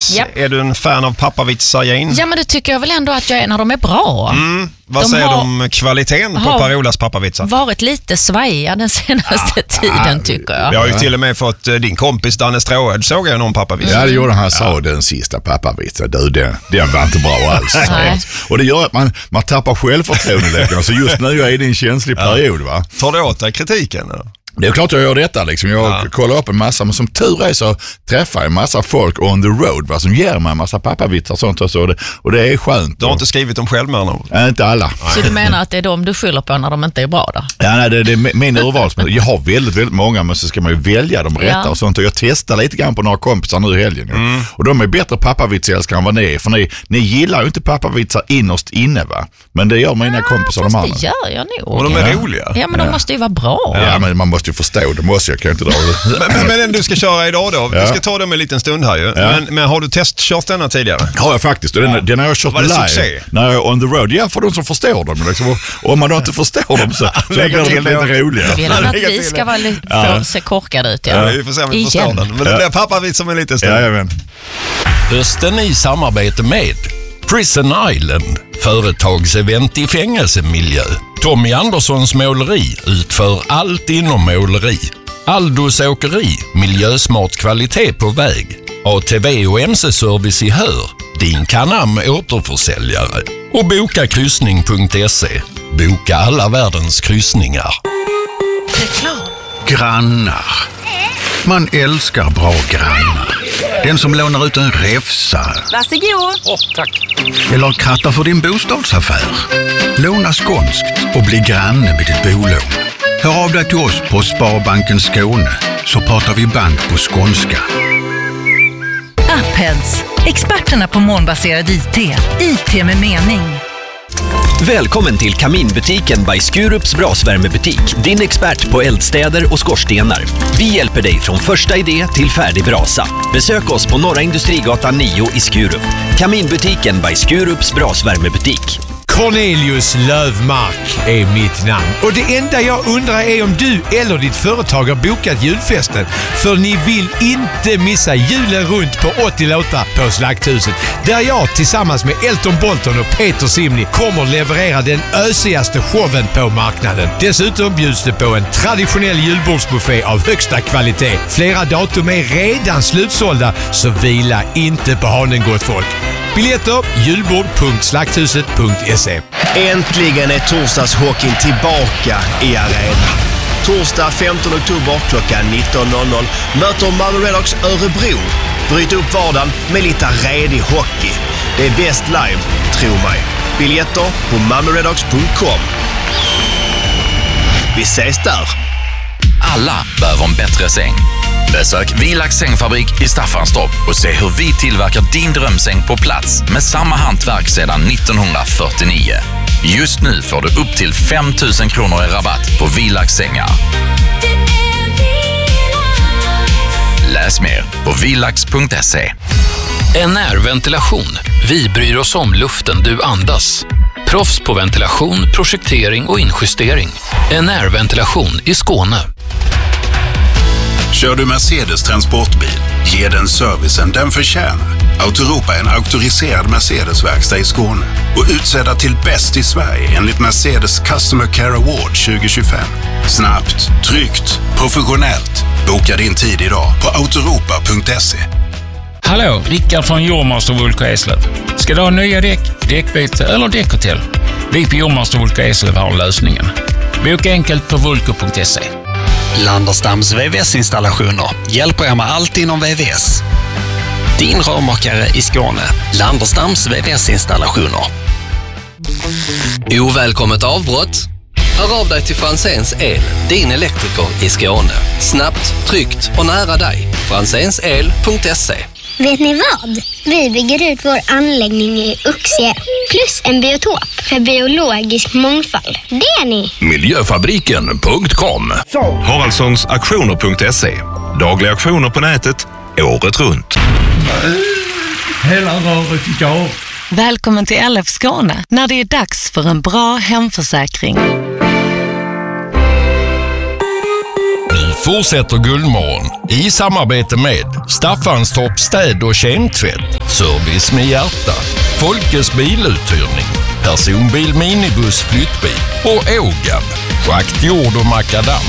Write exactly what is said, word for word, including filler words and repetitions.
Louise, Japp. är du en fan av pappavitsar, Jane? Ja, men det tycker jag väl ändå att jag är när de är bra. Mm. Vad De säger har- du om kvaliteten på har- Per-Olas pappavitsar? Varit lite svajiga den senaste tiden, tycker jag. Vi har ju till och med fått eh, din kompis Danne Stråhed, såg jag någon pappavits. Ja, det gjorde han. Sa den sista pappavitsen. Du, den, den var inte bra alls. Nej. Och det gör att man, man tappar självförtroende lite. Så just nu är det en känslig period, va? Tar du åt dig kritiken? Eller? Det är klart jag gör detta liksom. Jag Ja. kollar upp en massa, men som tur är så träffar jag en massa folk on the road, va, som ger mig en massa pappavitsar och sånt och så. Och det, och det är skönt. Du har och, inte skrivit dem själv med någon? äh, inte alla. Så du menar att det är de du skyller på när de inte är bra då? Ja, nej, det, det är min urvalsmetod. Jag har väldigt, väldigt många, men så ska man ju välja de rätta Ja. och sånt. Och jag testar lite grann på några kompisar nu i helgen. ju. Mm. Och de är bättre pappavitsälskare än vad ni är. För ni, ni gillar ju inte pappavitsar innerst inne, va? Men det gör mina kompisar de Fast andra. det gör jag nog. Och de är Ja. roliga. Ja, men de måste ju vara bra. Ja, men man måste ju förstå. Det måste jag, kan inte dra det. Men, men, men den du ska köra idag då, Ja. vi ska ta dem en liten stund här ju. Ja. Men, men har du testkört denna tidigare? Har jag faktiskt. Och den, den har jag kört Var det live. succé? När jag är on the road. Ja, för de som förstår dem. Liksom. Och om man då inte förstår dem så, så blir Lägger det till lite det. roligare. Vill han att Lägga vi till ska det. vara lite, Ja. få se korkade ut? Ja, Ja. vi får se om vi förstår Igen. den. Men det blir pappavits om en liten stund. Ja, jag vet. Hösten i samarbete med Prison Island, företagsevent i fängelsemiljö. Tommy Anderssons måleri utför allt inom måleri. Aldos åkeri, miljösmart kvalitet på väg. A T V och M C-service i Hör, din Canam återförsäljare. Och boka kryssning punkt se. Boka alla världens kryssningar. Grannar. Man älskar bra grannar. Den som lånar ut en räfsa. Varsågod. Åh, tack. Eller krattar för din bostadsaffär. Låna skånskt och bli granne med ditt bolån. Hör av dig till oss på Sparbanken Skåne, så pratar vi bank på skånska. Upheads, experterna på molnbaserad I T. I T med mening. Välkommen till Kaminbutiken by Skurups brasvärmebutik. Din expert på eldstäder och skorstenar. Vi hjälper dig från första idé till färdig brasa. Besök oss på Norra Industrigatan nio i Skurup. Kaminbutiken by Skurups brasvärmebutik. Cornelius Lövmark är mitt namn. Och det enda jag undrar är om du eller ditt företag har bokat julfesten. För ni vill inte missa julen runt på åttio låtar på Slakthuset. Där jag tillsammans med Elton Bolton och Peter Simni kommer leverera den ösigaste showen på marknaden. Dessutom bjuds det på en traditionell julbordsbuffé av högsta kvalitet. Flera datum är redan slutsålda, så vila inte på hanen, gott folk. Biljetter julbord punkt slakthuset punkt se. Äntligen är torsdagshockeyn tillbaka i arenan. Torsdag femtonde oktober klockan nitton noll noll möter Malmö Redhawks Örebro. Bryt upp vardagen med lite redig hockey. Det är bäst live, tro mig. Biljetter på malmö redhawks punkt com. Vi ses där. Alla behöver en bättre säng. Besök Vilax sängfabrik i Staffanstorp och se hur vi tillverkar din drömsäng på plats med samma hantverk sedan nittonhundrafyrtionio. Just nu får du upp till fem tusen kronor i rabatt på Vilax sängar. Läs mer på vilax punkt se. N R Ventilation. Vi bryr oss om luften du andas. Proffs på ventilation, projektering och injustering. N R Ventilation i Skåne. Kör du Mercedes transportbil, ge den servicen den förtjänar. Autoropa är en auktoriserad Mercedes-verkstad i Skåne och utsedda till bäst i Sverige enligt Mercedes Customer Care Award tjugo tjugofem. Snabbt, tryggt, professionellt. Boka din tid idag på autoropa punkt se. Hallå, Rickard från Jormaster Vulko Eslöv. Ska du ha nya däck, däckbyte eller däckhotell? Vi på Jormaster Vulko Eslöv har lösningen. Boka enkelt på vulko punkt se. Landerstams V V S-installationer hjälper er med allt inom V V S. Din rörmakare i Skåne. Landerstams V V S-installationer. Ovälkommet avbrott? Hör av dig till Franzéns El, din elektriker i Skåne. Snabbt, tryggt och nära dig. franzéns el punkt se. Vet ni vad? Vi bygger ut vår anläggning i Uxie plus en biotop för biologisk mångfald. Det är ni! Miljöfabriken punkt com. Haraldssons auktioner punkt se. Dagliga auktioner på nätet, året runt. Hela röret idag. Välkommen till L F Skåne när det är dags för en bra hemförsäkring. Du fortsätter Guldmorgon i samarbete med Staffanstorp städ- och kemtvätt, Service med hjärta, Folkes biluthyrning, Personbil, minibuss, flyttbil och Ågab, schakt, jord och makadam.